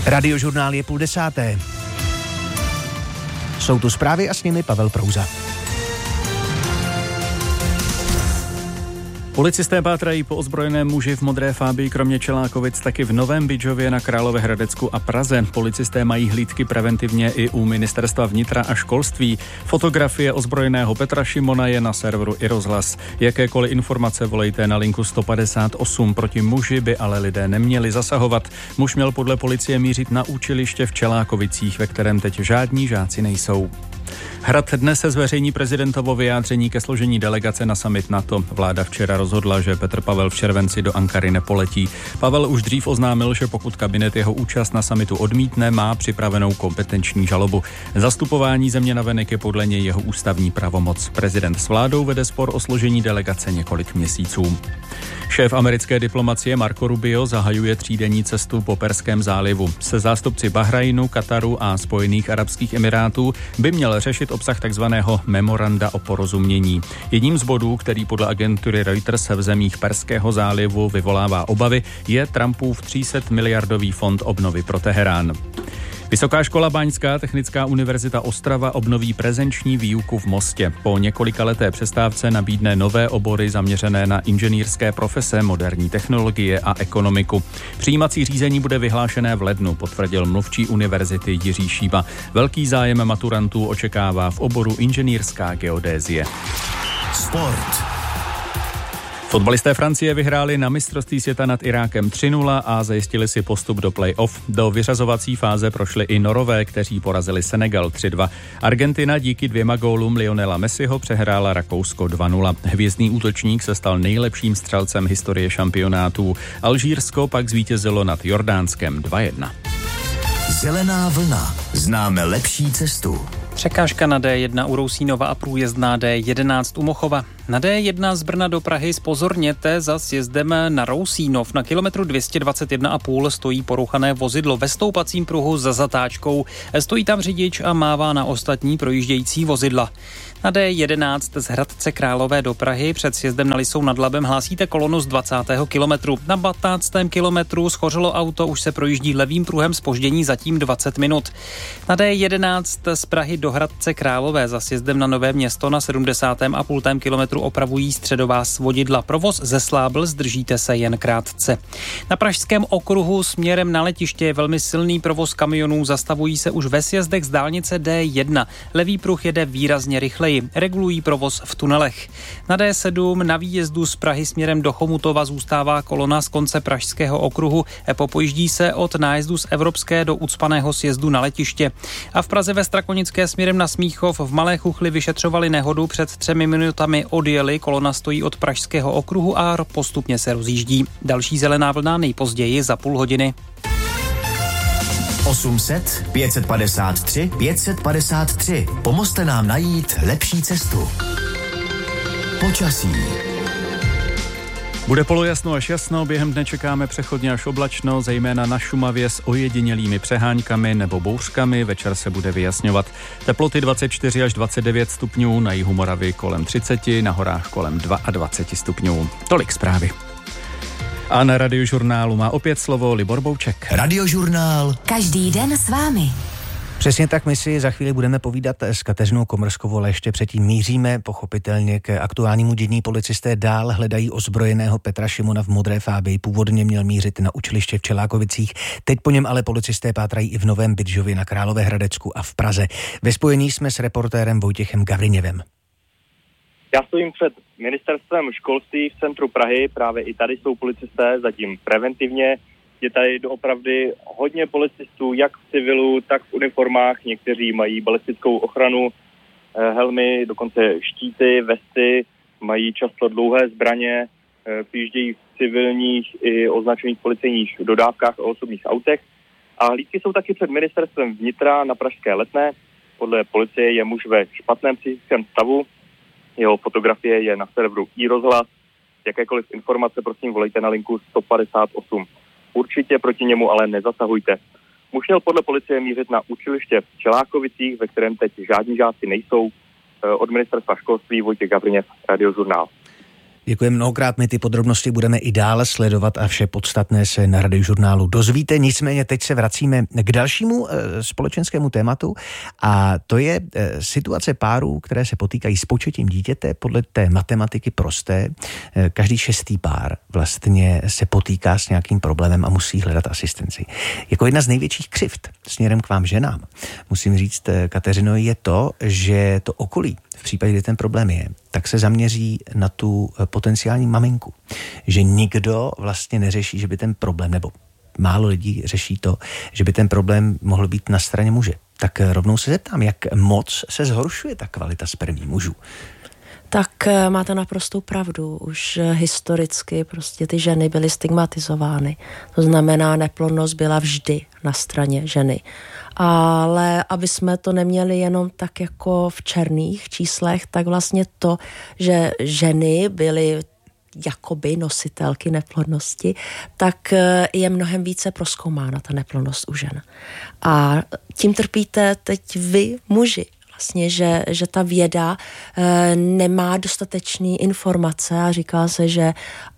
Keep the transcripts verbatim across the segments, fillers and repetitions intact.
Radiožurnál je půl desáté. Jsou tu zprávy a s nimi Pavel Prouza. Policisté pátrají po ozbrojeném muži v modré fábii kromě Čelákovic taky v Novém Bydžově, na Královéhradecku a Praze. Policisté mají hlídky preventivně i u ministerstva vnitra a školství. Fotografie ozbrojeného Petra Šimona je na serveru iRozhlas. Jakékoliv informace volejte na linku sto padesát osm. Proti muži by ale lidé neměli zasahovat. Muž měl podle policie mířit na učiliště v Čelákovicích, ve kterém teď žádní žáci nejsou. Hrad dnes se zveřejní prezidentovo vyjádření ke složení delegace na summit NATO. Vláda včera rozhodla, že Petr Pavel v červenci do Ankary nepoletí. Pavel už dřív oznámil, že pokud kabinet jeho účast na summitu odmítne, má připravenou kompetenční žalobu. Zastupování země navenek je podle něj jeho ústavní pravomoc. Prezident s vládou vede spor o složení delegace několik měsíců. Šéf americké diplomacie Marco Rubio zahajuje třídenní cestu po Perském zálivu. Se zástupci Bahrajnu, Kataru a Spojených arabských emirátů by měl řešit obsah takzvaného memoranda o porozumění. Jedním z bodů, který podle agentury Reuters v zemích Perského zálivu vyvolává obavy, je Trumpův tři sta miliardový fond obnovy pro Teherán. Vysoká škola Báňská technická univerzita Ostrava obnoví prezenční výuku v Mostě. Po několikaleté přestávce nabídne nové obory zaměřené na inženýrské profese, moderní technologie a ekonomiku. Přijímací řízení bude vyhlášené v lednu, potvrdil mluvčí univerzity Jiří Šíba. Velký zájem maturantů očekává v oboru inženýrská geodézie. Sport. Fotbalisté Francie vyhráli na mistrovství světa nad Irákem tři nula a zajistili si postup do play-off. Do vyřazovací fáze prošli i Norové, kteří porazili Senegal tři dva. Argentina díky dvěma gólům Lionela Messiho přehrála Rakousko dva nula. Hvězdný útočník se stal nejlepším střelcem historie šampionátů. Alžírsko pak zvítězilo nad Jordánskem dva jedna. Zelená vlna. Známe lepší cestu. Překážka na dé jedna u Rousínova a průjezdná dé jedenáct u Mochova. Na dé jedna z Brna do Prahy zpozorněte za sjezdem na Rousínov. Na kilometru dvě stě dvacet jedna a půl stojí porouchané vozidlo ve stoupacím pruhu za zatáčkou. Stojí tam řidič a mává na ostatní projíždějící vozidla. Na dé jedenáct z Hradce Králové do Prahy před sjezdem na Lisou nad Labem hlásíte kolonu z dvacátého kilometru. Na patnáctém kilometru schořelo auto, už se projíždí levým pruhem, zpoždění zatím dvacet minut. Na dé jedenáct z Prahy do Hradce Králové za sjezdem na Nové Město na sedmdesátém a půl kilometru opravují středová svodidla. Provoz zeslábl, zdržíte se jen krátce. Na Pražském okruhu směrem na letiště je velmi silný provoz kamionů, zastavují se už ve sjezdech z dálnice dé jedna. Levý pruh jede výrazně rychleji. Regulují provoz v tunelech. Na dé sedm na výjezdu z Prahy směrem do Chomutova zůstává kolona z konce Pražského okruhu. Popojíždí se od nájezdu z Evropské do ucpaného sjezdu na letiště. A v Praze ve Strakonické směrem na Smíchov v Malé Chuchli vyšetřovali nehodu, před třemi minutami odjeli, kolona stojí od Pražského okruhu a postupně se rozjíždí. Další zelená vlna nejpozději za půl hodiny. osm set, pět set padesát tři, pět set padesát tři. Pomozte nám najít lepší cestu. Počasí. Bude polojasno až jasno, během dne čekáme přechodně až oblačno, zejména na Šumavě s ojedinělými přeháňkami nebo bouřkami, večer se bude vyjasňovat. Teploty dvacet čtyři až dvacet devět stupňů, na jihu Moravy kolem třicet, na horách kolem dvacet dva stupňů. Tolik zprávy. A na Radiožurnálu má opět slovo Libor Bouček. Radiožurnál. Každý den s vámi. Přesně tak, my si za chvíli budeme povídat s Kateřinou Komrskovou, ale ještě předtím míříme pochopitelně k aktuálnímu dění. Policisté dál hledají ozbrojeného Petra Šimona v modré fábii. Původně měl mířit na učiliště v Čelákovicích. Teď po něm ale policisté pátrají i v Novém Bydžově, na Královéhradecku a v Praze. Ve spojení jsme s reportérem Vojtěchem Gavriněvem. Já stojím před ministerstvem školství v centru Prahy, právě i tady jsou policisté, zatím preventivně. Je tady doopravdy hodně policistů, jak v civilu, tak v uniformách. Někteří mají balistickou ochranu, helmy, dokonce štíty, vesty, mají často dlouhé zbraně, přijíždějí v civilních i označených policejních dodávkách o osobních autech. A hlídky jsou taky před ministerstvem vnitra na Pražské Letné. Podle policie je muž ve špatném psychickém stavu. Jeho fotografie je na serveru iRozhlas. Jakékoliv informace prosím volejte na linku sto padesát osm. Určitě proti němu ale nezasahujte. Muž měl podle policie mířit na učiliště v Čelákovicích, ve kterém teď žádní žáci nejsou. Od ministerstva školství Vojtěch Gavriněv, Radiožurnál. Děkujeme mnohokrát, my ty podrobnosti budeme i dále sledovat a vše podstatné se na Radiožurnálu dozvíte. Nicméně teď se vracíme k dalšímu e, společenskému tématu a to je e, situace párů, které se potýkají s početím dítěte podle té matematiky prosté. E, každý šestý pár vlastně se potýká s nějakým problémem a musí hledat asistenci. Jako jedna z největších křivd směrem k vám ženám, musím říct, Kateřino, je to, že to okolí, v případě, kdy ten problém je, tak se zaměří na tu potenciální maminku. Že nikdo vlastně neřeší, že by ten problém, nebo málo lidí řeší to, že by ten problém mohl být na straně muže. Tak rovnou se zeptám, jak moc se zhoršuje ta kvalita spermí mužů? Tak máte naprostou pravdu. Už historicky prostě ty ženy byly stigmatizovány. To znamená, neplodnost byla vždy na straně ženy. Ale aby jsme to neměli jenom tak jako v černých číslech, tak vlastně to, že ženy byly jakoby nositelky neplodnosti, tak je mnohem více prozkoumána ta neplodnost u žen. A tím trpíte teď vy, muži. Vlastně, že, že ta věda e, nemá dostatečné informace a říká se, že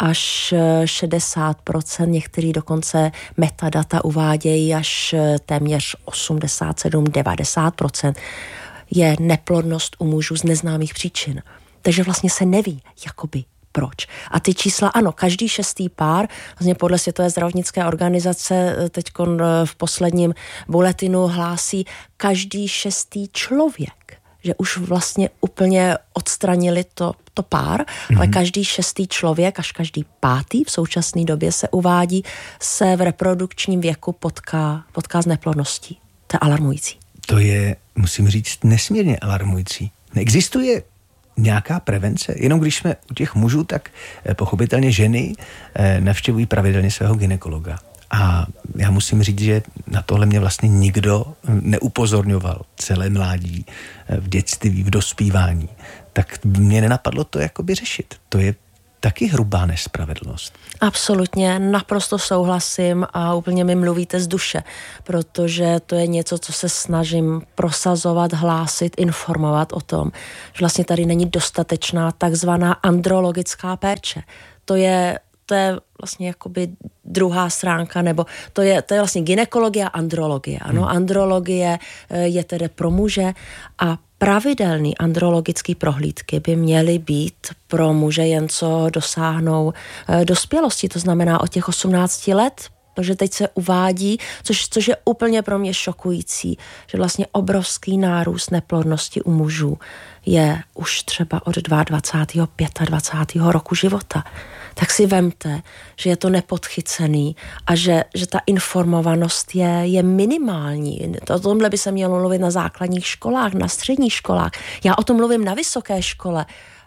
až šedesát procent, některý dokonce metadata uvádějí až téměř osmdesát sedm až devadesát procent je neplodnost u mužů z neznámých příčin. Takže vlastně se neví, jakoby proč. A ty čísla, ano, každý šestý pár, vlastně podle Světové zdravotnické organizace teď v posledním bulletinu hlásí každý šestý člověk, že už vlastně úplně odstranili to, to pár, mm-hmm. ale každý šestý člověk, až každý pátý v současné době se uvádí, se v reprodukčním věku potká, potká s neplodností. To je alarmující. To je, musím říct, nesmírně alarmující. Neexistuje nějaká prevence? Jenom když jsme u těch mužů, tak pochopitelně ženy navštěvují pravidelně svého gynekologa. A já musím říct, že na tohle mě vlastně nikdo neupozorňoval celé mládí, v dětství, v dospívání. Tak mě nenapadlo to jakoby řešit. To je taky hrubá nespravedlnost. Absolutně, naprosto souhlasím a úplně mi mluvíte z duše, protože to je něco, co se snažím prosazovat, hlásit, informovat o tom, že vlastně tady není dostatečná takzvaná andrologická péče. To je, to je vlastně jakoby druhá stránka, nebo to je, to je vlastně gynekologie a andrologie. Ano, hmm. Andrologie je tedy pro muže a pravidelný andrologický prohlídky by měly být pro muže jen co dosáhnou e, dospělosti, to znamená od těch osmnácti let, protože teď se uvádí, což, což je úplně pro mě šokující, že vlastně obrovský nárůst neplodnosti u mužů je už třeba od dvacátého druhého dvacátého pátého roku života. Tak si vemte, že je to nepodchycený a že, že ta informovanost je, je minimální. O tomhle by se mělo mluvit na základních školách, na středních školách. Já o tom mluvím na vysoké škole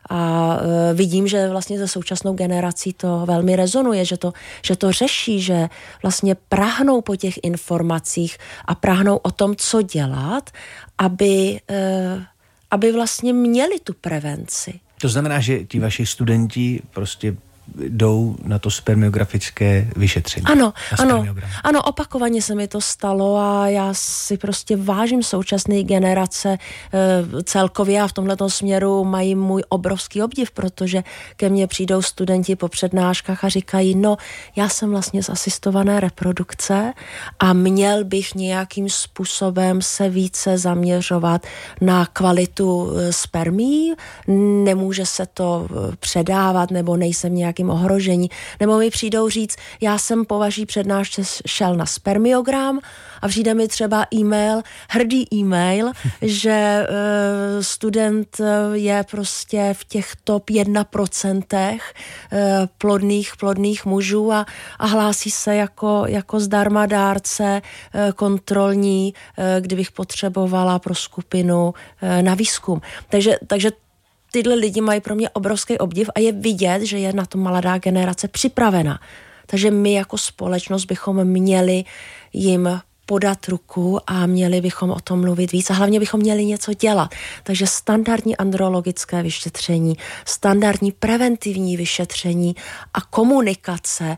a e, vidím, že vlastně ze současnou generací to velmi rezonuje, že to, že to řeší, že vlastně prahnou po těch informacích a prahnou o tom, co dělat, aby, e, aby vlastně měli tu prevenci. To znamená, že ti vaši studenti prostě jdou na to spermiografické vyšetření. Ano, ano, ano, opakovaně se mi to stalo a já si prostě vážím současné generace e, celkově a v tomhletom směru mají můj obrovský obdiv, protože ke mně přijdou studenti po přednáškách a říkají, no, já jsem vlastně z asistované reprodukce a měl bych nějakým způsobem se více zaměřovat na kvalitu spermí, nemůže se to předávat nebo nejsem nějaký ohrožení, nebo mi přijdou říct, já jsem po vaší přednášce šel na spermiogram a přijde mi třeba e-mail, hrdý e-mail, že uh, student je prostě v těch top jedna procentech uh, plodných, plodných mužů a, a hlásí se jako, jako zdarma dárce uh, kontrolní, uh, kdybych potřebovala pro skupinu uh, na výzkum. Takže, takže tyhle lidi mají pro mě obrovský obdiv a je vidět, že je na to mladá generace připravena. Takže my jako společnost bychom měli jim podat ruku a měli bychom o tom mluvit víc a hlavně bychom měli něco dělat. Takže standardní andrologické vyšetření, standardní preventivní vyšetření a komunikace,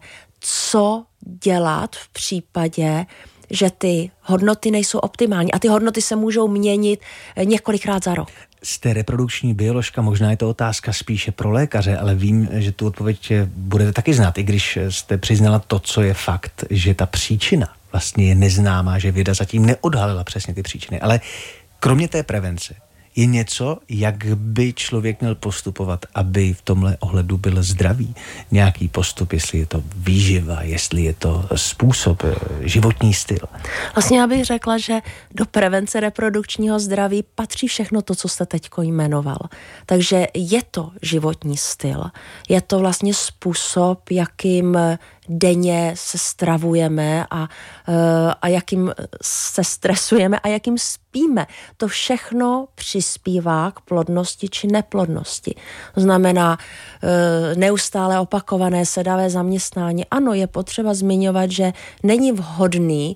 co dělat v případě, že ty hodnoty nejsou optimální a ty hodnoty se můžou měnit několikrát za rok. jste reprodukční bioložka, možná je to otázka spíše pro lékaře, ale vím, že tu odpověď budete taky znát, i když jste přiznala to, co je fakt, že ta příčina vlastně je neznámá, že věda zatím neodhalila přesně ty příčiny. Ale kromě té prevence je něco, jak by člověk měl postupovat, aby v tomhle ohledu byl zdravý. Nějaký postup, jestli je to výživa, jestli je to způsob, životní styl. Vlastně já bych řekla, že do prevence reprodukčního zdraví patří všechno to, co jste teďko jmenoval. Takže je to životní styl. Je to vlastně způsob, jakým denně se stravujeme a, a jakým se stresujeme a jakým spíme. To všechno přispívá k plodnosti či neplodnosti. To znamená neustále opakované sedavé zaměstnání. Ano, je potřeba zmiňovat, že není vhodný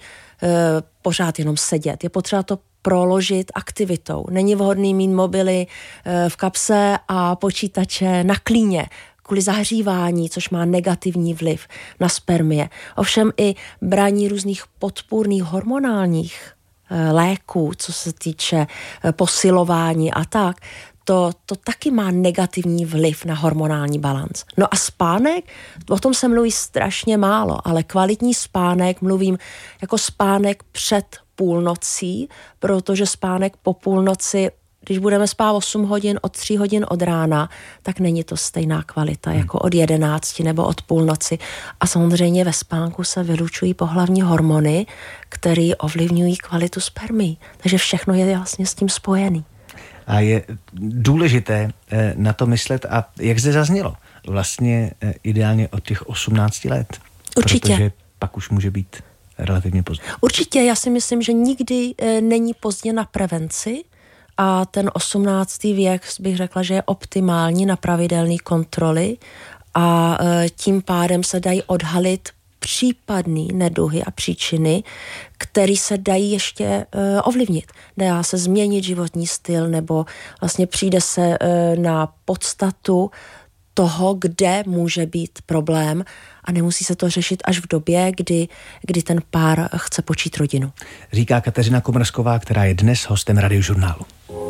pořád jenom sedět. Je potřeba to proložit aktivitou. Není vhodný mít mobily v kapse a počítače na klíně kvůli zahřívání, což má negativní vliv na spermie. Ovšem i brání různých podpůrných hormonálních léků, co se týče posilování a tak, to, to taky má negativní vliv na hormonální balanc. No a spánek, o tom se mluví strašně málo, ale kvalitní spánek mluvím jako spánek před půlnocí, protože spánek po půlnoci, když budeme spát osm hodin, od tří hodin od rána, tak není to stejná kvalita hmm. jako od jedenácti nebo od půlnoci. A samozřejmě ve spánku se vylučují pohlavní hormony, které ovlivňují kvalitu spermií. Takže všechno je vlastně s tím spojený. A je důležité na to myslet, a jak zde zaznělo, vlastně ideálně od těch osmnácti let. Určitě. Protože pak už může být relativně pozdě. Určitě, já si myslím, že nikdy není pozdě na prevenci a ten osmnáctý věk bych řekla, že je optimální na pravidelné kontroly a tím pádem se dají odhalit případný neduhy a příčiny, které se dají ještě uh, ovlivnit. Dá se změnit životní styl nebo vlastně přijde se uh, na podstatu toho, kde může být problém a nemusí se to řešit až v době, kdy, kdy ten pár chce počít rodinu. Říká Kateřina Komrsková, která je dnes hostem Radiožurnálu.